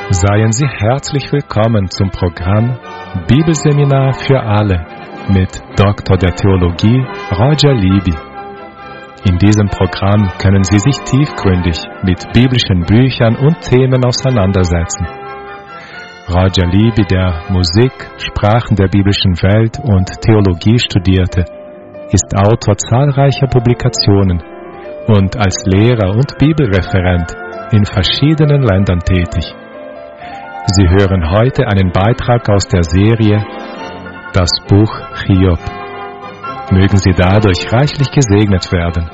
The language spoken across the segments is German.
Seien Sie herzlich willkommen zum Programm Bibelseminar für alle mit Doktor der Theologie Roger Libby. In diesem Programm können Sie sich tiefgründig mit biblischen Büchern und Themen auseinandersetzen. Roger Libby, der Musik, Sprachen der biblischen Welt und Theologie studierte, ist Autor zahlreicher Publikationen und als Lehrer und Bibelreferent in verschiedenen Ländern tätig. Sie hören heute einen Beitrag aus der Serie Das Buch Hiob. Mögen Sie dadurch reichlich gesegnet werden.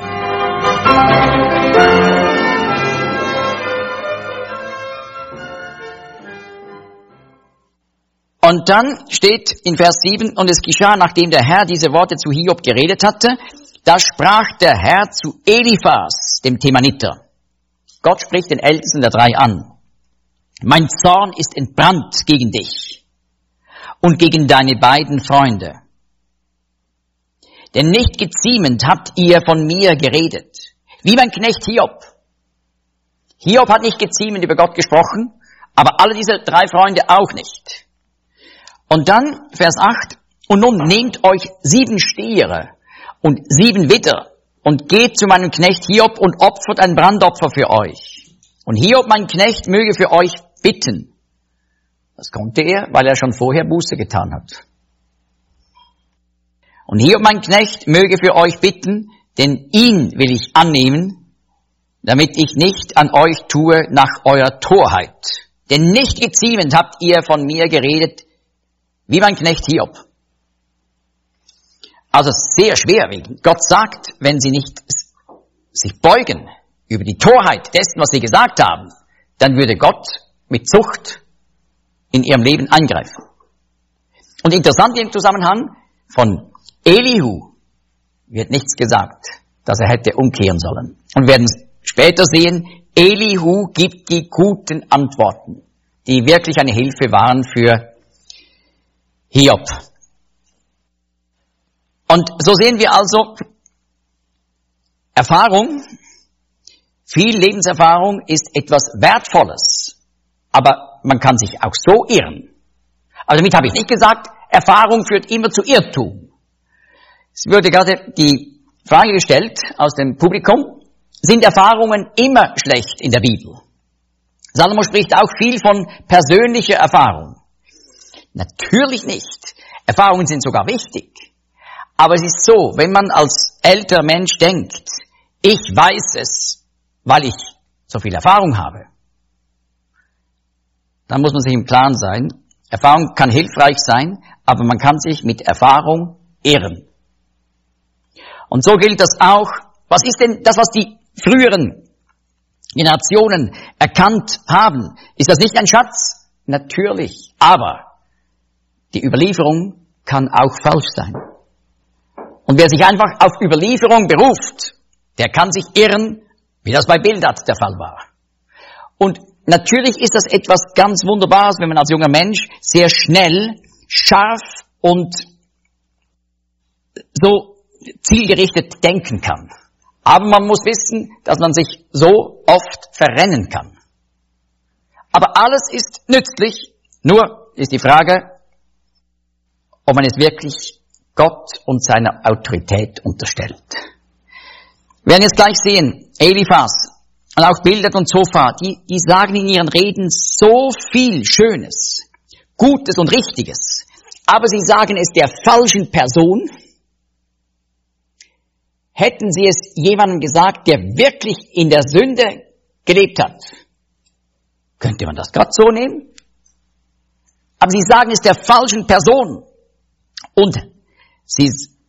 Und dann steht in Vers 7, und es geschah, nachdem der Herr diese Worte zu Hiob geredet hatte, da sprach der Herr zu Eliphas, dem Themaniter. Gott spricht den Ältesten der drei an. Mein Zorn ist entbrannt gegen dich und gegen deine beiden Freunde. Denn nicht geziemend habt ihr von mir geredet, wie mein Knecht Hiob. Hiob hat nicht geziemend über Gott gesprochen, aber alle diese drei Freunde auch nicht. Und dann, Vers 8, und nun nehmt euch 7 Stiere und 7 Widder und geht zu meinem Knecht Hiob und opfert ein Brandopfer für euch. Und Hiob, mein Knecht, möge für euch bitten. Das konnte er, weil er schon vorher Buße getan hat. Und Hiob, mein Knecht, möge für euch bitten, denn ihn will ich annehmen, damit ich nicht an euch tue nach eurer Torheit. Denn nicht geziemend habt ihr von mir geredet, wie mein Knecht Hiob. Also sehr schwerwiegend. Gott sagt, wenn sie nicht sich beugen über die Torheit dessen, was sie gesagt haben, dann würde Gott mit Zucht in ihrem Leben eingreifen. Und interessant im Zusammenhang, von Elihu wird nichts gesagt, dass er hätte umkehren sollen. Und wir werden später sehen, Elihu gibt die guten Antworten, die wirklich eine Hilfe waren für Hiob. Und so sehen wir also, Erfahrung, viel Lebenserfahrung ist etwas Wertvolles, aber man kann sich auch so irren. Also damit habe ich nicht gesagt, Erfahrung führt immer zu Irrtum. Es wurde gerade die Frage gestellt aus dem Publikum, sind Erfahrungen immer schlecht in der Bibel? Salomo spricht auch viel von persönlicher Erfahrung. Natürlich nicht. Erfahrungen sind sogar wichtig. Aber es ist so, wenn man als älterer Mensch denkt, ich weiß es, weil ich so viel Erfahrung habe, dann muss man sich im Klaren sein, Erfahrung kann hilfreich sein, aber man kann sich mit Erfahrung irren. Und so gilt das auch, was ist denn das, was die früheren Generationen erkannt haben? Ist das nicht ein Schatz? Natürlich, aber die Überlieferung kann auch falsch sein. Und wer sich einfach auf Überlieferung beruft, der kann sich irren, wie das bei Bildad der Fall war. Und natürlich ist das etwas ganz Wunderbares, wenn man als junger Mensch sehr schnell, scharf und so zielgerichtet denken kann. Aber man muss wissen, dass man sich so oft verrennen kann. Aber alles ist nützlich, nur ist die Frage, ob man es wirklich Gott und seiner Autorität unterstellt. Wir werden jetzt gleich sehen, Eliphas und auch Bildad und Zophar, die sagen in ihren Reden so viel Schönes, Gutes und Richtiges, aber sie sagen es der falschen Person. Hätten sie es jemandem gesagt, der wirklich in der Sünde gelebt hat, könnte man das gerade so nehmen? Aber sie sagen es der falschen Person. Und sie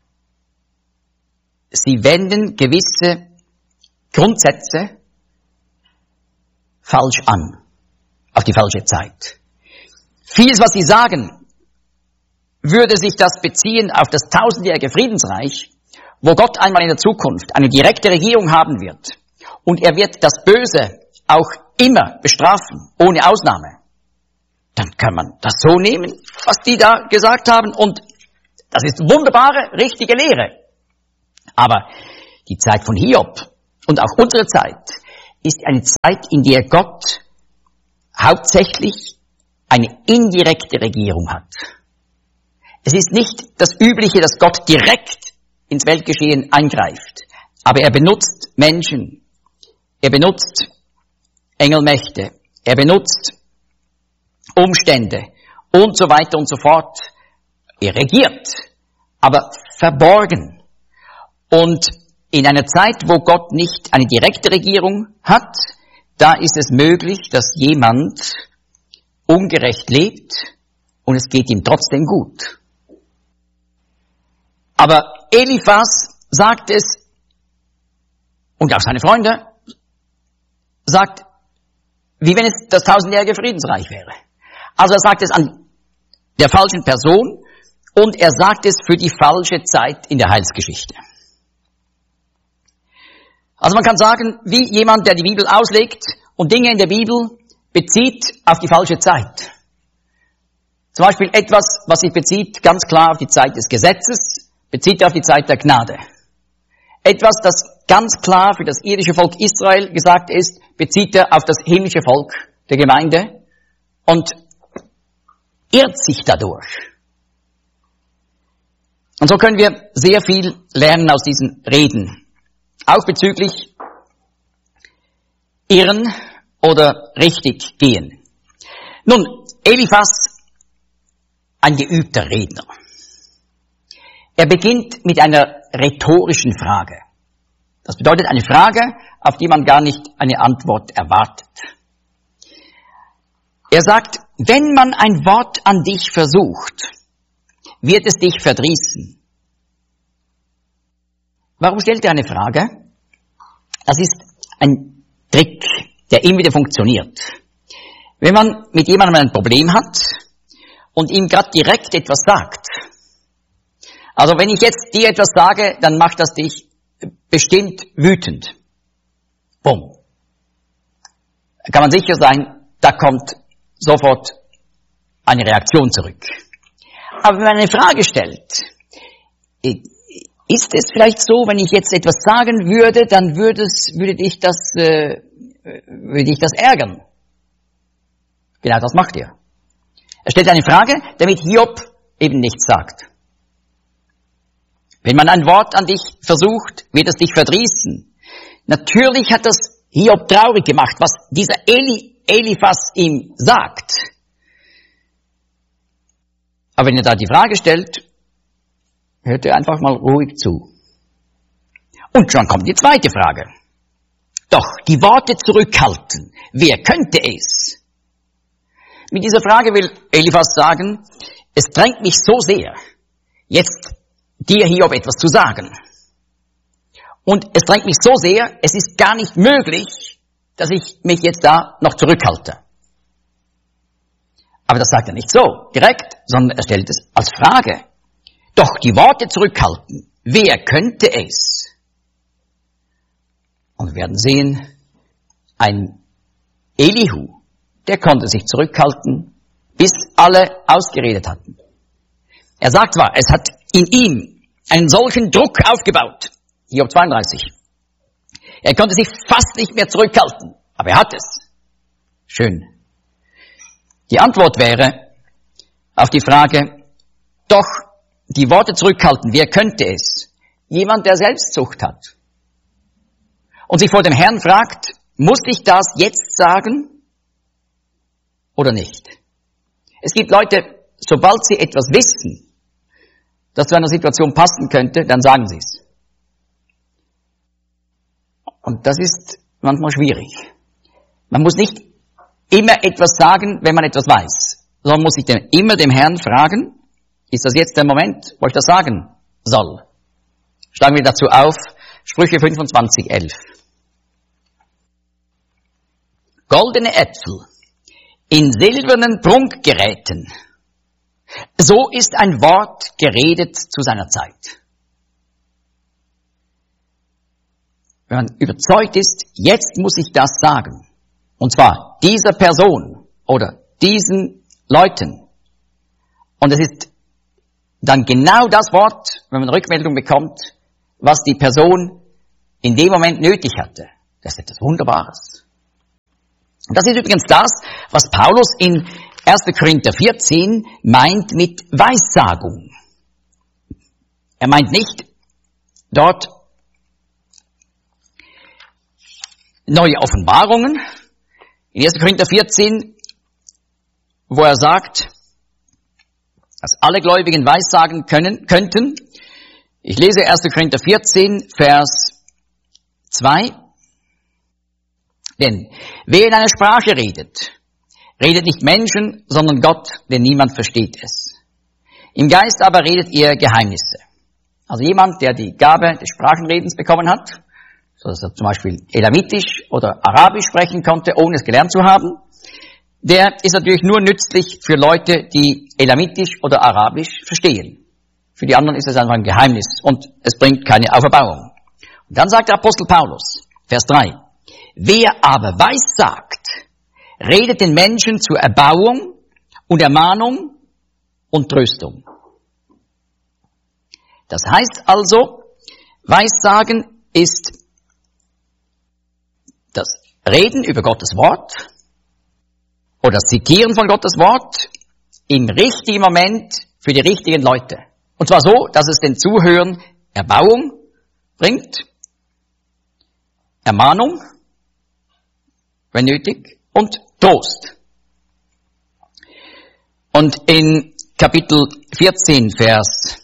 wenden gewisse Grundsätze falsch an, auf die falsche Zeit. Vieles, was sie sagen, würde sich das beziehen auf das 1000-jährige Friedensreich, wo Gott einmal in der Zukunft eine direkte Regierung haben wird. Und er wird das Böse auch immer bestrafen, ohne Ausnahme. Dann kann man das so nehmen, was die da gesagt haben, und das ist wunderbare, richtige Lehre. Aber die Zeit von Hiob und auch unsere Zeit ist eine Zeit, in der Gott hauptsächlich eine indirekte Regierung hat. Es ist nicht das Übliche, dass Gott direkt ins Weltgeschehen eingreift, aber er benutzt Menschen, er benutzt Engelmächte, er benutzt Umstände und so weiter und so fort. Er regiert, aber verborgen. Und in einer Zeit, wo Gott nicht eine direkte Regierung hat, da ist es möglich, dass jemand ungerecht lebt und es geht ihm trotzdem gut. Aber Eliphas sagt es, und auch seine Freunde, sagt, wie wenn es das 1000-jährige Friedensreich wäre. Also er sagt es an der falschen Person und er sagt es für die falsche Zeit in der Heilsgeschichte. Also man kann sagen, wie jemand, der die Bibel auslegt und Dinge in der Bibel bezieht auf die falsche Zeit. Zum Beispiel etwas, was sich bezieht ganz klar auf die Zeit des Gesetzes, bezieht auf die Zeit der Gnade. Etwas, das ganz klar für das irdische Volk Israel gesagt ist, bezieht er auf das himmlische Volk der Gemeinde und irrt sich dadurch. Und so können wir sehr viel lernen aus diesen Reden. Auch bezüglich irren oder richtig gehen. Nun, Eliphas, ein geübter Redner. Er beginnt mit einer rhetorischen Frage. Das bedeutet eine Frage, auf die man gar nicht eine Antwort erwartet. Er sagt, wenn man ein Wort an dich versucht, wird es dich verdrießen. Warum stellt er eine Frage? Das ist ein Trick, der immer wieder funktioniert. Wenn man mit jemandem ein Problem hat und ihm gerade direkt etwas sagt, also wenn ich jetzt dir etwas sage, dann macht das dich bestimmt wütend. Bumm. Da kann man sicher sein, da kommt sofort eine Reaktion zurück. Aber wenn man eine Frage stellt, ist es vielleicht so, wenn ich jetzt etwas sagen würde, dann würde dich das ärgern? Genau das macht er. Er stellt eine Frage, damit Hiob eben nichts sagt. Wenn man ein Wort an dich versucht, wird es dich verdrießen. Natürlich hat das Hiob traurig gemacht, was dieser Eliphas ihm sagt. Aber wenn er da die Frage stellt, hört er einfach mal ruhig zu. Und schon kommt die zweite Frage. Doch, die Worte zurückhalten. Wer könnte es? Mit dieser Frage will Eliphas sagen, es drängt mich so sehr, jetzt dir Hiob etwas zu sagen. Und es drängt mich so sehr, es ist gar nicht möglich, dass ich mich jetzt da noch zurückhalte. Aber das sagt er nicht so direkt, sondern er stellt es als Frage. Doch die Worte zurückhalten, wer könnte es? Und wir werden sehen, ein Elihu, der konnte sich zurückhalten, bis alle ausgeredet hatten. Er sagt zwar, es hat in ihm einen solchen Druck aufgebaut. Hiob 32. Er konnte sich fast nicht mehr zurückhalten, aber er hat es. Schön. Die Antwort wäre auf die Frage, doch die Worte zurückhalten, wer könnte es? Jemand, der Selbstsucht hat. Und sich vor dem Herrn fragt, muss ich das jetzt sagen oder nicht? Es gibt Leute, sobald sie etwas wissen, das zu einer Situation passen könnte, dann sagen sie es. Und das ist manchmal schwierig. Man muss nicht immer etwas sagen, wenn man etwas weiß, sondern muss sich immer dem Herrn fragen, ist das jetzt der Moment, wo ich das sagen soll? Schlagen wir dazu auf, Sprüche 25,11. Goldene Äpfel in silbernen Prunkgeräten. So ist ein Wort geredet zu seiner Zeit. Wenn man überzeugt ist, jetzt muss ich das sagen. Und zwar dieser Person oder diesen Leuten. Und es ist dann genau das Wort, wenn man Rückmeldung bekommt, was die Person in dem Moment nötig hatte. Das ist etwas Wunderbares. Und das ist übrigens das, was Paulus in 1. Korinther 14 meint mit Weissagung. Er meint nicht dort neue Offenbarungen. In 1. Korinther 14, wo er sagt, dass alle Gläubigen Weissagen könnten. Ich lese 1. Korinther 14, Vers 2. Denn wer in einer Sprache redet, redet nicht Menschen, sondern Gott, denn niemand versteht es. Im Geist aber redet ihr Geheimnisse. Also jemand, der die Gabe des Sprachenredens bekommen hat, so dass er zum Beispiel Elamitisch oder Arabisch sprechen konnte, ohne es gelernt zu haben, der ist natürlich nur nützlich für Leute, die Elamitisch oder Arabisch verstehen. Für die anderen ist es einfach ein Geheimnis und es bringt keine Auferbauung. Und dann sagt der Apostel Paulus, Vers 3, wer aber weissagt, redet den Menschen zur Erbauung und Ermahnung und Tröstung. Das heißt also, Weissagen ist das Reden über Gottes Wort oder das Zitieren von Gottes Wort im richtigen Moment für die richtigen Leute. Und zwar so, dass es den Zuhörern Erbauung bringt, Ermahnung, wenn nötig, und Trost. Und in Kapitel 14, Vers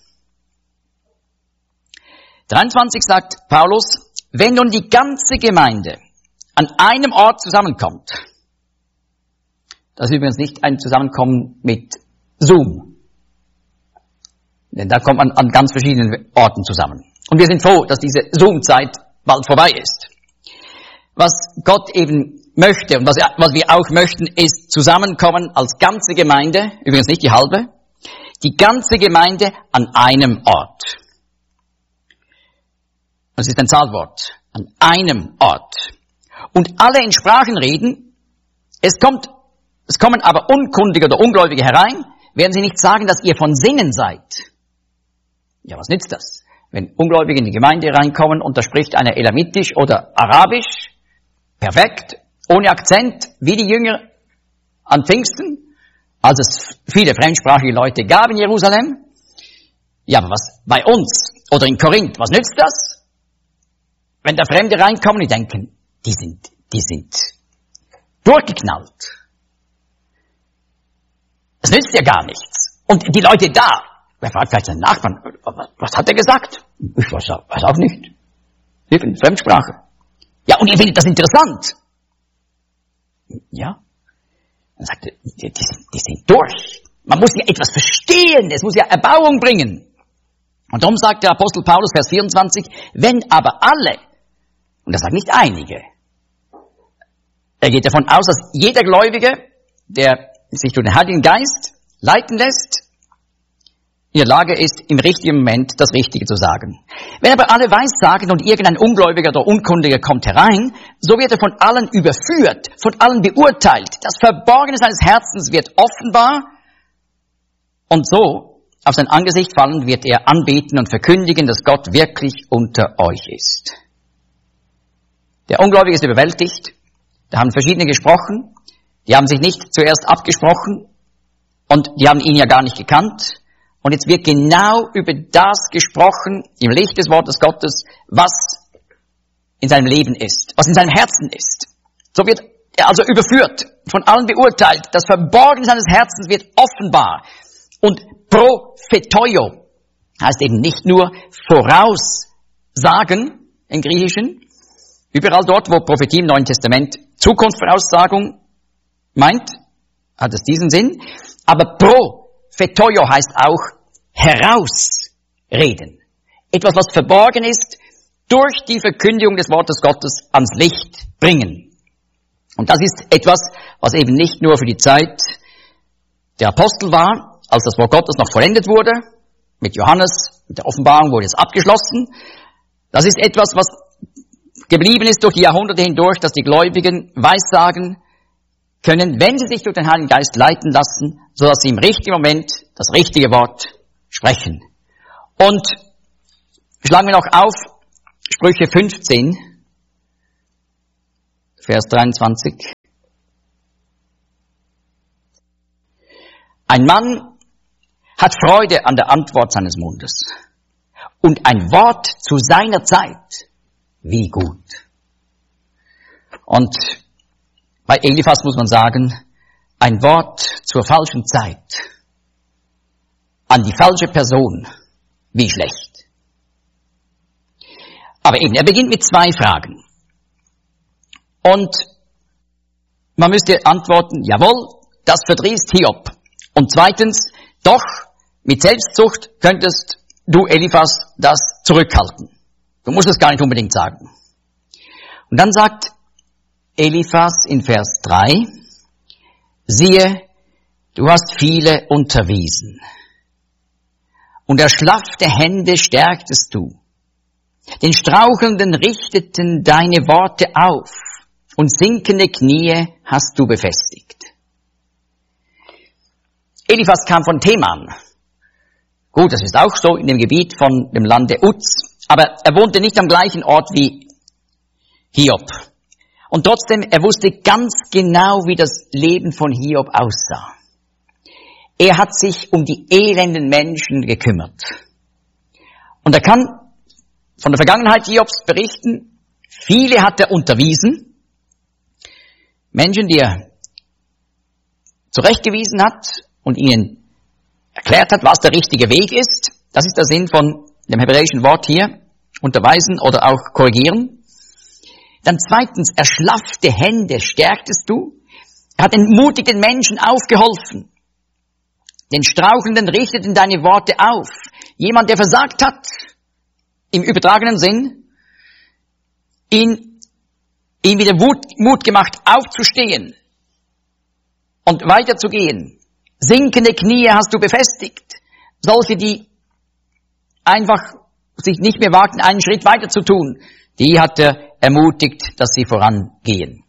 23 sagt Paulus, wenn nun die ganze Gemeinde an einem Ort zusammenkommt, das ist übrigens nicht ein Zusammenkommen mit Zoom, denn da kommt man an ganz verschiedenen Orten zusammen. Und wir sind froh, dass diese Zoom-Zeit bald vorbei ist. Was Gott eben möchte und was wir auch möchten, ist zusammenkommen als ganze Gemeinde, übrigens nicht die halbe, die ganze Gemeinde an einem Ort. Das ist ein Zahlwort. An einem Ort. Und alle in Sprachen reden, es kommen aber Unkundige oder Ungläubige herein, werden sie nicht sagen, dass ihr von Sinnen seid. Ja, was nützt das? Wenn Ungläubige in die Gemeinde reinkommen und da spricht einer Elamitisch oder Arabisch, perfekt, ohne Akzent, wie die Jünger an Pfingsten, als es viele fremdsprachige Leute gab in Jerusalem. Ja, aber was bei uns oder in Korinth, was nützt das? Wenn da Fremde reinkommen, die denken, die sind durchgeknallt. Das nützt ja gar nichts. Und die Leute da, wer fragt vielleicht seinen Nachbarn, was hat er gesagt? Ich weiß auch nicht. Hilfe, Fremdsprache. Ja, und ihr findet das interessant. Ja. Dann sagt er, die sind durch. Man muss ja etwas verstehen, es muss ja Erbauung bringen. Und darum sagt der Apostel Paulus, Vers 24, wenn aber alle, und das sagt nicht einige, er geht davon aus, dass jeder Gläubige, der sich durch den Heiligen Geist leiten lässt, in der Lage ist, im richtigen Moment das Richtige zu sagen. Wenn aber alle weissagen und irgendein Ungläubiger oder Unkundiger kommt herein, so wird er von allen überführt, von allen beurteilt. Das Verborgene seines Herzens wird offenbar und so auf sein Angesicht fallen wird er anbeten und verkündigen, dass Gott wirklich unter euch ist. Der Ungläubige ist überwältigt. Da haben verschiedene gesprochen. Die haben sich nicht zuerst abgesprochen und die haben ihn ja gar nicht gekannt. Und jetzt wird genau über das gesprochen, im Licht des Wortes Gottes, was in seinem Leben ist, was in seinem Herzen ist. So wird er also überführt, von allen beurteilt. Das Verborgene seines Herzens wird offenbar. Und Prophetoio heißt eben nicht nur voraussagen im Griechischen. Überall dort, wo Prophetie im Neuen Testament Zukunftsvoraussagung meint, hat es diesen Sinn. Aber Prophetoio heißt auch herausreden. Etwas, was verborgen ist, durch die Verkündigung des Wortes Gottes ans Licht bringen. Und das ist etwas, was eben nicht nur für die Zeit der Apostel war, als das Wort Gottes noch vollendet wurde, mit Johannes, mit der Offenbarung wurde es abgeschlossen. Das ist etwas, was geblieben ist durch die Jahrhunderte hindurch, dass die Gläubigen weissagen können, wenn sie sich durch den Heiligen Geist leiten lassen, so dass sie im richtigen Moment das richtige Wort sprechen. Und schlagen wir noch auf Sprüche 15, Vers 23. Ein Mann hat Freude an der Antwort seines Mundes. Und ein Wort zu seiner Zeit, wie gut. Und bei Eliphas muss man sagen, ein Wort zur falschen Zeit, an die falsche Person, wie schlecht. Aber eben, er beginnt mit 2 Fragen. Und man müsste antworten, jawohl, das verdrießt Hiob. Und zweitens, doch, mit Selbstsucht könntest du, Eliphas, das zurückhalten. Du musst es gar nicht unbedingt sagen. Und dann sagt Eliphas in Vers 3, siehe, du hast viele unterwiesen. Und erschlaffte Hände stärktest du. Den Strauchelnden richteten deine Worte auf. Und sinkende Knie hast du befestigt. Eliphas kam von Teman. Gut, das ist auch so in dem Gebiet von dem Lande Uz. Aber er wohnte nicht am gleichen Ort wie Hiob. Und trotzdem, er wusste ganz genau, wie das Leben von Hiob aussah. Er hat sich um die elenden Menschen gekümmert. Und er kann von der Vergangenheit Hiobs berichten. Viele hat er unterwiesen. Menschen, die er zurechtgewiesen hat und ihnen erklärt hat, was der richtige Weg ist. Das ist der Sinn von dem hebräischen Wort hier, unterweisen oder auch korrigieren. Dann zweitens, erschlaffte Hände stärktest du. Er hat den mutigen Menschen aufgeholfen. Den Strauchelnden richteten deine Worte auf. Jemand, der versagt hat, im übertragenen Sinn, ihm wieder Mut gemacht, aufzustehen und weiterzugehen. Sinkende Knie hast du befestigt. Solche, die einfach sich nicht mehr wagten, einen Schritt weiter zu tun, die hat er ermutigt, dass sie vorangehen.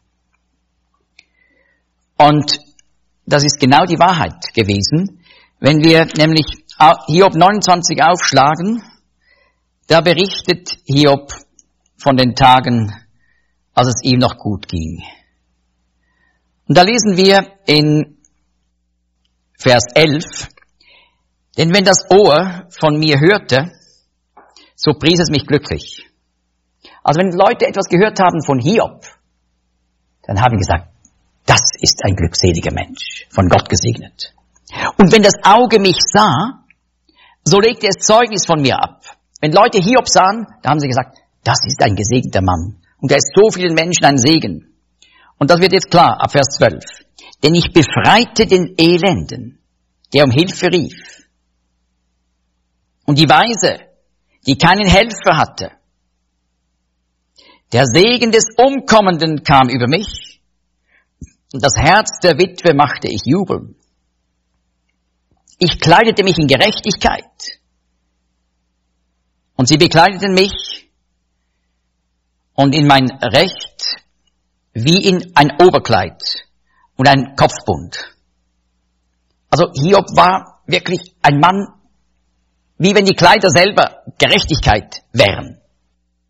Und das ist genau die Wahrheit gewesen. Wenn wir nämlich Hiob 29 aufschlagen, da berichtet Hiob von den Tagen, als es ihm noch gut ging. Und da lesen wir in Vers 11, denn wenn das Ohr von mir hörte, so pries es mich glücklich. Also wenn Leute etwas gehört haben von Hiob, dann haben sie gesagt, das ist ein glückseliger Mensch, von Gott gesegnet. Und wenn das Auge mich sah, so legte es Zeugnis von mir ab. Wenn Leute Hiob sahen, dann haben sie gesagt, das ist ein gesegneter Mann. Und er ist so vielen Menschen ein Segen. Und das wird jetzt klar, ab Vers 12. Denn ich befreite den Elenden, der um Hilfe rief. Und die Weise, die keinen Helfer hatte. Der Segen des Umkommenden kam über mich. Und das Herz der Witwe machte ich jubeln. Ich kleidete mich in Gerechtigkeit. Und sie bekleideten mich und in mein Recht wie in ein Oberkleid und ein Kopfbund. Also Hiob war wirklich ein Mann, wie wenn die Kleider selber Gerechtigkeit wären.